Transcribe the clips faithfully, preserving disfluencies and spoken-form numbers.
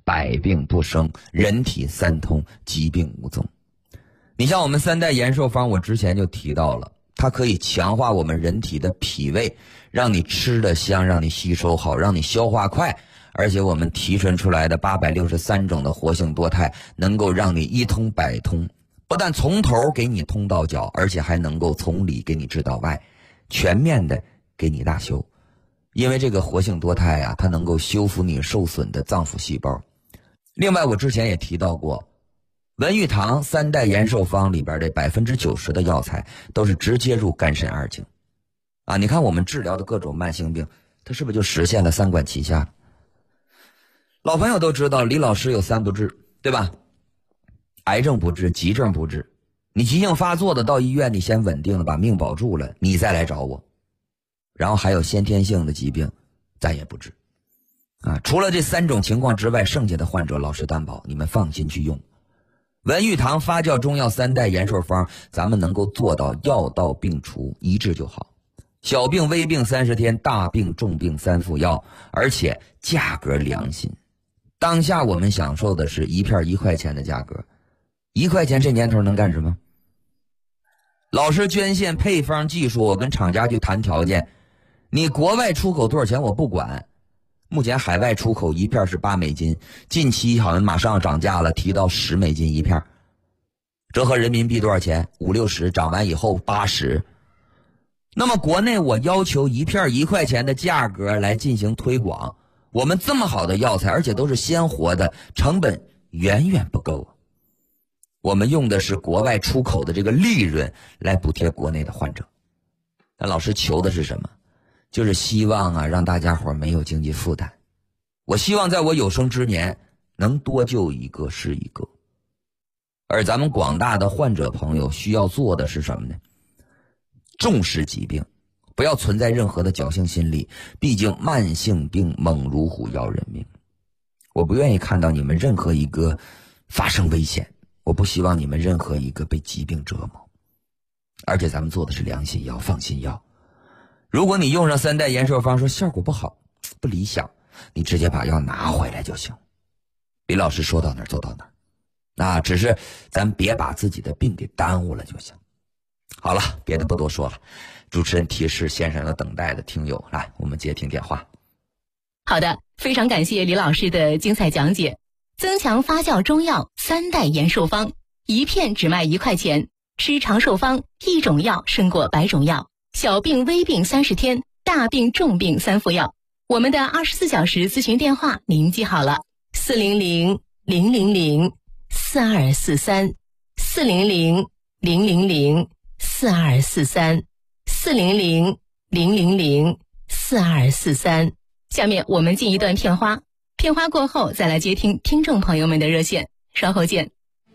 百病不生，人体三通，疾病无踪。你像我们三代延寿方，我之前就提到了，它可以强化我们人体的脾胃，让你吃得香，让你吸收好，让你消化快。而且我们提纯出来的八百六十三种的活性多肽，能够让你一通百通，不但从头给你通到脚，而且还能够从里给你治到外，全面的给你大修。因为这个活性多肽啊，它能够修复你受损的脏腑细胞。另外我之前也提到过，文玉堂三代延寿方里边的百分之九十的药材都是直接入肝肾二经啊。你看我们治疗的各种慢性病，它是不是就实现了三管齐下？老朋友都知道李老师有三不治，对吧？癌症不治，急症不治。你急性发作的到医院，你先稳定了，把命保住了，你再来找我。然后还有先天性的疾病，咱也不治啊。除了这三种情况之外，剩下的患者老实担保，你们放心去用。文玉堂发酵中药三代延寿方，咱们能够做到药到病除，一治就好。小病微病三十天，大病重病三副药，而且价格良心。当下我们享受的是一片一块钱的价格，一块钱这年头能干什么？老师捐献配方技术，我跟厂家去谈条件，你国外出口多少钱我不管。目前海外出口一片是八美金，近期好像马上要涨价了，提到十美金一片，折合人民币多少钱？五六十，涨完以后八十。那么国内我要求一片一块钱的价格来进行推广，我们这么好的药材，而且都是鲜活的，成本远远不够。我们用的是国外出口的这个利润来补贴国内的患者。但老师求的是什么？就是希望啊，让大家伙没有经济负担。我希望在我有生之年能多救一个是一个。而咱们广大的患者朋友需要做的是什么呢？重视疾病，不要存在任何的侥幸心理，毕竟慢性病猛如虎，要人命。我不愿意看到你们任何一个发生危险，我不希望你们任何一个被疾病折磨。而且咱们做的是良心药，放心药。如果你用上三代延寿方说效果不好，不理想，你直接把药拿回来就行。李老师说到哪儿做到哪儿，那只是咱别把自己的病给耽误了就行。好了，别的不多说了，主持人提示线上有等待的听友，来，我们接听电话。 好的，非常感谢李老师的精彩讲解。增强发酵中药三代延寿方，一片只卖一块钱，吃长寿方，一种药胜过百种药。小病微病三十天，大病重病三副药。我们的二十四小时咨询电话您记好了，四零零零零零四二四三，四零零零零零四二四三，四零零零零零四二四三。下面我们进一段片花，片花过后再来接听听众朋友们的热线，稍后见。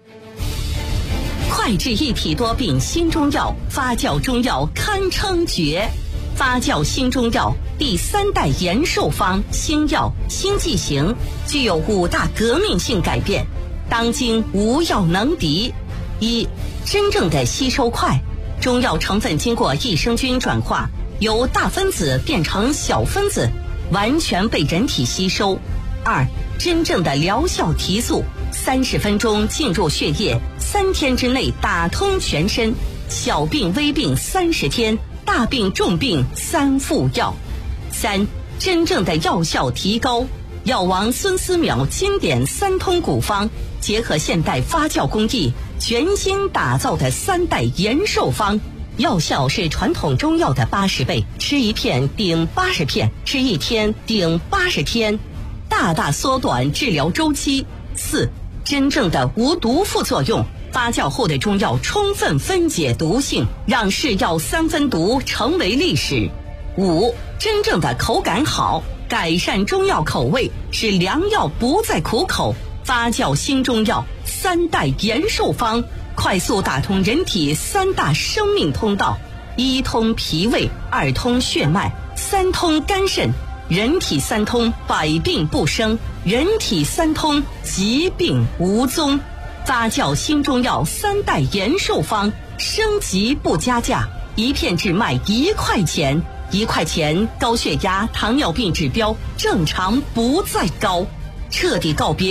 快治一体多病新中药，发酵中药堪称绝。发酵新中药第三代延寿方新药新剂型，具有五大革命性改变，当今无药能敌。一、真正的吸收快，中药成分经过益生菌转化，由大分子变成小分子，完全被人体吸收。二、真正的疗效提速，三十分钟进入血液，三天之内打通全身。小病微病三十天，大病重病三副药。三、真正的药效提高，药王孙思邈经典三通古方，结合现代发酵工艺，全新打造的三代延寿方，药效是传统中药的八十倍，吃一片顶八十片，吃一天顶八十天，大大缩短治疗周期。四、真正的无毒副作用，发酵后的中药充分分解毒性，让是药三分毒成为历史。五、真正的口感好，改善中药口味，使良药不再苦口。发酵新中药三代延寿方，快速打通人体三大生命通道：一通脾胃，二通血脉，三通肝肾。人体三通，百病不生；人体三通，疾病无踪。发酵新中药三代延寿方，升级不加价，一片只卖一块钱。一块钱，高血压、糖尿病指标正常不再高，彻底告别